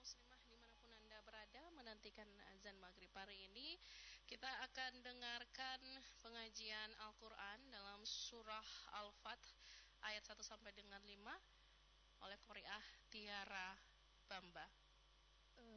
muslimah dimanapun Anda berada menantikan azan maghrib hari ini, kita akan dengarkan pengajian Al-Quran dalam surah Al-Fat ayat 1 sampai dengan 5 oleh Qori'ah Tiara Bamba.